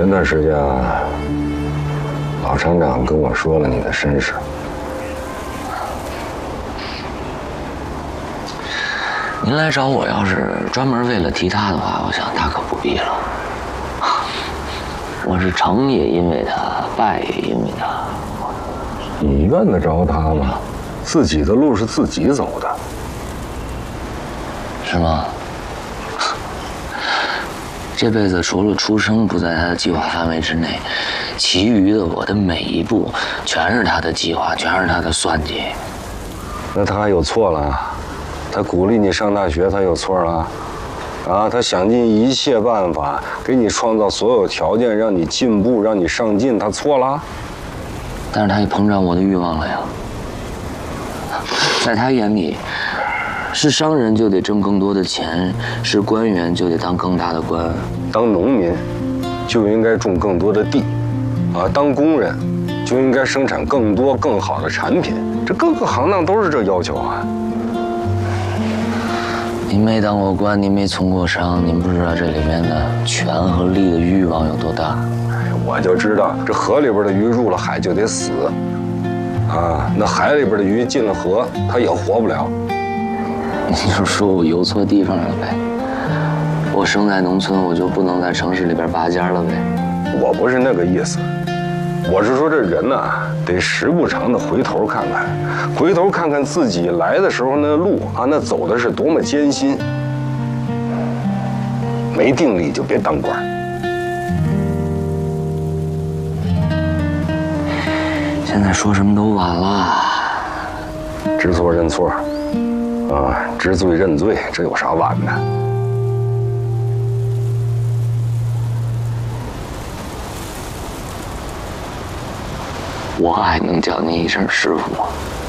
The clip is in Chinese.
前段时间啊，老厂长跟我说了你的身世。 您来找我，要是专门为了提他的话，我想大可不必了。我是成也因为他，败也因为他。 你怨得着他吗？自己的路是自己走的， 是吗？这辈子除了出生不在他的计划范围之内，其余的我的每一步全是他的计划，全是他的算计。 那他有错了？他鼓励你上大学，他有错了？啊，他想尽一切办法给你创造所有条件，让你进步，让你上进，他错了？ 但是他也膨胀我的欲望了呀。在他眼里，是商人就得挣更多的钱，是官员就得当更大的官， 当农民就应该种更多的地，啊，当工人就应该生产更多更好的产品。这各个行当都是这要求啊。 您没当过官，您没从过商，您不知道这里面的权和力的欲望有多大。 我就知道，这河里边的鱼入了海就得死，啊，那海里边的鱼进了河，它也活不了。 你就说我游错地方了呗？我生在农村，我就不能在城市里边拔尖了呗？ 我不是那个意思，我是说这人呐，得时不常的回头看看，回头看看自己来的时候那路啊，那走的是多么艰辛。没定力就别当官。 现在说什么都晚了。 知错认错，啊，知罪认罪，这有啥晚的？ 我还能叫您一声师傅吗？